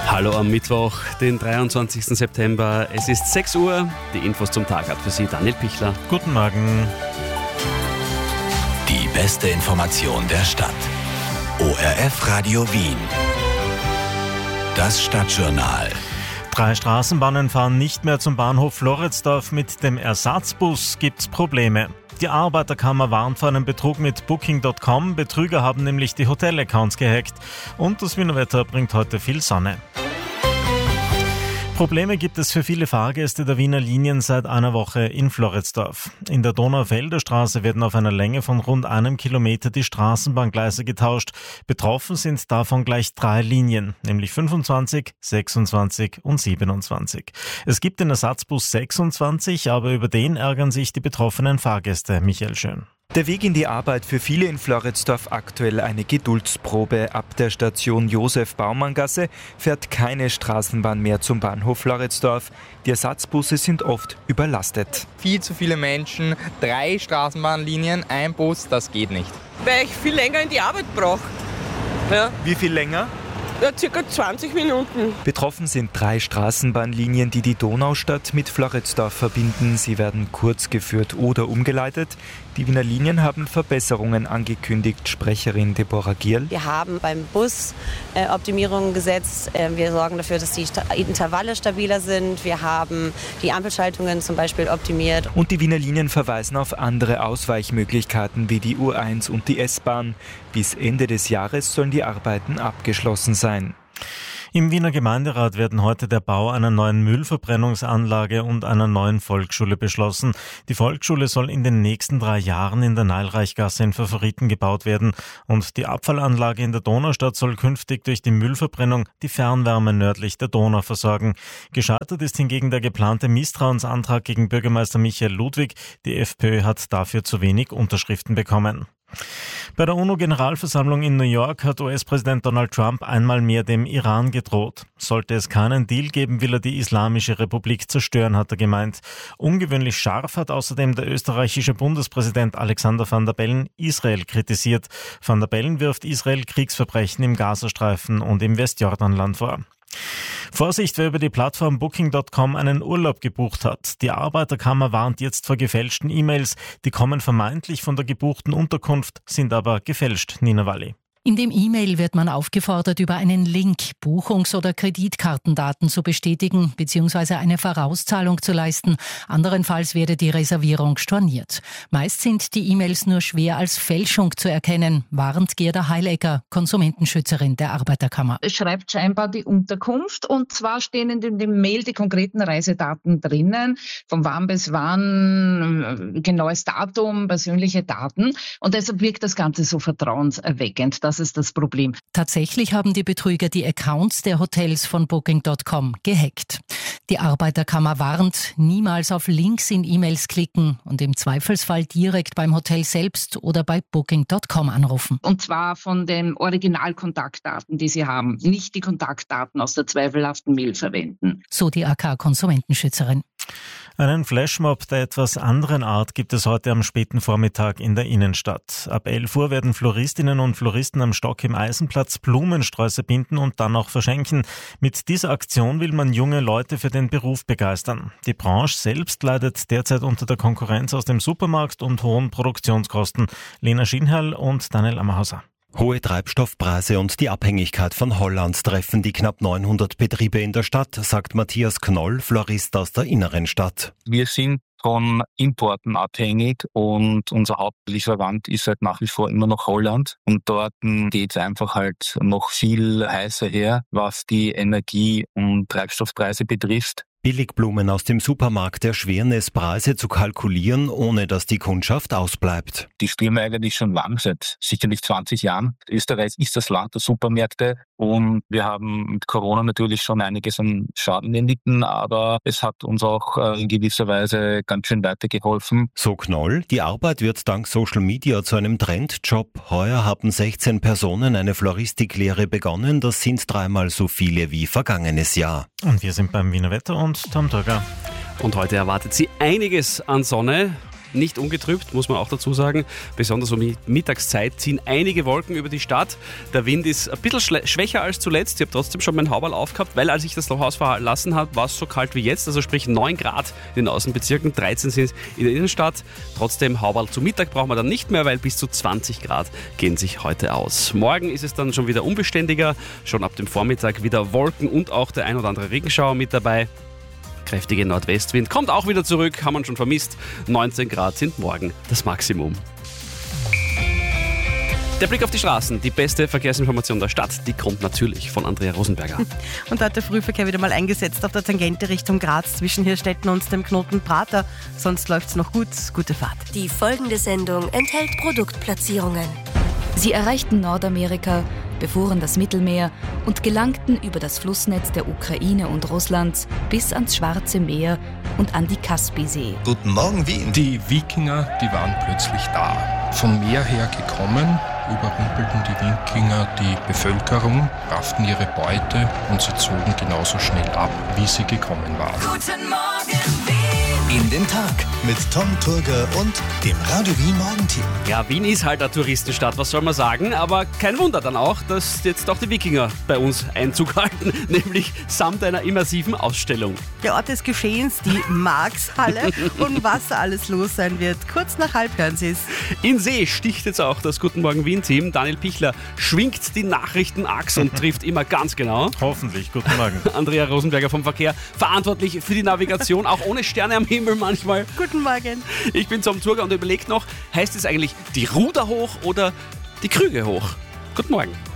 Hallo am Mittwoch, den 23. September. Es ist 6 Uhr. Die Infos zum Tag hat für Sie Daniel Pichler. Guten Morgen. Die beste Information der Stadt. ORF Radio Wien. Das Stadtjournal. 3 Straßenbahnen fahren nicht mehr zum Bahnhof Floridsdorf. Mit dem Ersatzbus gibt's Probleme. Die Arbeiterkammer warnt vor einem Betrug mit Booking.com. Betrüger haben nämlich die Hotelaccounts gehackt. Und das Wiener Wetter bringt heute viel Sonne. Probleme gibt es für viele Fahrgäste der Wiener Linien seit einer Woche in Floridsdorf. In der Donaufelder Straße werden auf einer Länge von rund 1 Kilometer die Straßenbahngleise getauscht. Betroffen sind davon gleich 3 Linien, nämlich 25, 26 und 27. Es gibt den Ersatzbus 26, aber über den ärgern sich die betroffenen Fahrgäste. Michael Schön. Der Weg in die Arbeit für viele in Floridsdorf aktuell eine Geduldsprobe. Ab der Station Josef-Baumann-Gasse fährt keine Straßenbahn mehr zum Bahnhof Floridsdorf. Die Ersatzbusse sind oft überlastet. Viel zu viele Menschen, 3 Straßenbahnlinien, ein Bus, das geht nicht. Weil ich viel länger in die Arbeit brauche. Ja. Wie viel länger? Ja, circa 20 Minuten. Betroffen sind 3 Straßenbahnlinien, die die Donaustadt mit Floridsdorf verbinden. Sie werden kurz geführt oder umgeleitet. Die Wiener Linien haben Verbesserungen angekündigt. Sprecherin Deborah Gierl. Wir haben beim Bus Optimierungen gesetzt. Wir sorgen dafür, dass die Intervalle stabiler sind. Wir haben die Ampelschaltungen zum Beispiel optimiert. Und die Wiener Linien verweisen auf andere Ausweichmöglichkeiten wie die U1 und die S-Bahn. Bis Ende des Jahres sollen die Arbeiten abgeschlossen sein. Im Wiener Gemeinderat werden heute der Bau einer neuen Müllverbrennungsanlage und einer neuen Volksschule beschlossen. Die Volksschule soll in den nächsten 3 Jahren in der Neilreichgasse in Favoriten gebaut werden. Und die Abfallanlage in der Donaustadt soll künftig durch die Müllverbrennung die Fernwärme nördlich der Donau versorgen. Gescheitert ist hingegen der geplante Misstrauensantrag gegen Bürgermeister Michael Ludwig. Die FPÖ hat dafür zu wenig Unterschriften bekommen. Bei der UNO-Generalversammlung in New York hat US-Präsident Donald Trump einmal mehr dem Iran gedroht. Sollte es keinen Deal geben, will er die Islamische Republik zerstören, hat er gemeint. Ungewöhnlich scharf hat außerdem der österreichische Bundespräsident Alexander Van der Bellen Israel kritisiert. Van der Bellen wirft Israel Kriegsverbrechen im Gazastreifen und im Westjordanland vor. Vorsicht, wer über die Plattform Booking.com einen Urlaub gebucht hat. Die Arbeiterkammer warnt jetzt vor gefälschten E-Mails. Die kommen vermeintlich von der gebuchten Unterkunft, sind aber gefälscht. Nina Walli. In dem E-Mail wird man aufgefordert, über einen Link Buchungs- oder Kreditkartendaten zu bestätigen bzw. eine Vorauszahlung zu leisten. Anderenfalls werde die Reservierung storniert. Meist sind die E-Mails nur schwer als Fälschung zu erkennen, warnt Gerda Heilegger, Konsumentenschützerin der Arbeiterkammer. Es schreibt scheinbar die Unterkunft und zwar stehen in dem Mail die konkreten Reisedaten drinnen, von wann bis wann, genaues Datum, persönliche Daten und deshalb wirkt das Ganze so vertrauenserweckend. Das ist das Problem. Tatsächlich haben die Betrüger die Accounts der Hotels von Booking.com gehackt. Die Arbeiterkammer warnt, niemals auf Links in E-Mails klicken und im Zweifelsfall direkt beim Hotel selbst oder bei Booking.com anrufen. Und zwar von den Originalkontaktdaten, die Sie haben, nicht die Kontaktdaten aus der zweifelhaften Mail verwenden. So die AK-Konsumentenschützerin. Einen Flashmob der etwas anderen Art gibt es heute am späten Vormittag in der Innenstadt. Ab 11 Uhr werden Floristinnen und Floristen am Stock im Eisenplatz Blumensträuße binden und dann auch verschenken. Mit dieser Aktion will man junge Leute für den Beruf begeistern. Die Branche selbst leidet derzeit unter der Konkurrenz aus dem Supermarkt und hohen Produktionskosten. Lena Schienherl und Daniel Ammerhauser. Hohe Treibstoffpreise und die Abhängigkeit von Holland treffen die knapp 900 Betriebe in der Stadt, sagt Matthias Knoll, Florist aus der inneren Stadt. Wir sind von Importen abhängig und unser Hauptlieferant ist halt nach wie vor immer noch Holland. Und dort geht es einfach halt noch viel heißer her, was die Energie- und Treibstoffpreise betrifft. Billigblumen aus dem Supermarkt erschweren es, Preise zu kalkulieren, ohne dass die Kundschaft ausbleibt. Die spüren wir eigentlich schon lang, seit sicherlich 20 Jahren. Österreich ist das Land der Supermärkte und wir haben mit Corona natürlich schon einiges an Schaden erlitten, aber es hat uns auch in gewisser Weise ganz schön weitergeholfen. So Knoll, die Arbeit wird dank Social Media zu einem Trendjob. Heuer haben 16 Personen eine Floristiklehre begonnen. Das sind 3-mal so viele wie vergangenes Jahr. Und wir sind beim Wiener Wetter und Tom Turger. Und heute erwartet Sie einiges an Sonne. nicht ungetrübt, muss man auch dazu sagen. Besonders um die Mittagszeit ziehen einige Wolken über die Stadt. Der Wind ist ein bisschen schwächer als zuletzt. Ich habe trotzdem schon mein Hauberl aufgehabt, weil als ich das Haus verlassen habe, war es so kalt wie jetzt. Also sprich 9 Grad in den Außenbezirken, 13 sind in der Innenstadt. Trotzdem Hauberl zu Mittag brauchen wir dann nicht mehr, weil bis zu 20 Grad gehen sich heute aus. Morgen ist es dann schon wieder unbeständiger. Schon ab dem Vormittag wieder Wolken und auch der ein oder andere Regenschauer mit dabei. Kräftige Nordwestwind kommt auch wieder zurück, haben wir schon vermisst. 19 Grad sind morgen das Maximum. Der Blick auf die Straßen, die beste Verkehrsinformation der Stadt, die kommt natürlich von Andrea Rosenberger. Und da hat der Frühverkehr wieder mal eingesetzt auf der Tangente Richtung Graz zwischen Hirstetten und dem Knoten Prater. Sonst läuft's noch gut. Gute Fahrt. Die folgende Sendung enthält Produktplatzierungen. Sie erreichten Nordamerika, befuhren das Mittelmeer und gelangten über das Flussnetz der Ukraine und Russlands bis ans Schwarze Meer und an die Kaspisee. Guten Morgen, Wien. Die Wikinger, die waren plötzlich da. Vom Meer her gekommen, überrumpelten die Wikinger die Bevölkerung, rafften ihre Beute und sie zogen genauso schnell ab, wie sie gekommen waren. Guten Morgen, Wien. In den Tag mit Tom Turger und dem Radio Wien Morgenteam. Ja, Wien ist halt eine Touristenstadt, was soll man sagen, aber kein Wunder dann auch, dass jetzt auch die Wikinger bei uns Einzug halten, nämlich samt einer immersiven Ausstellung. Der Ort des Geschehens, die Marxhalle und was da alles los sein wird. Kurz nach 12 hören Sie es. In See sticht jetzt auch das Guten Morgen Wien-Team. Daniel Pichler schwingt die Nachrichten-Axt und trifft immer ganz genau. Hoffentlich, guten Morgen. Andrea Rosenberger vom Verkehr, verantwortlich für die Navigation, auch ohne Sterne am Himmel manchmal. Guten Morgen. Ich bin Tom Turger und überlegt noch, heißt es eigentlich die Ruder hoch oder die Krüge hoch? Guten Morgen.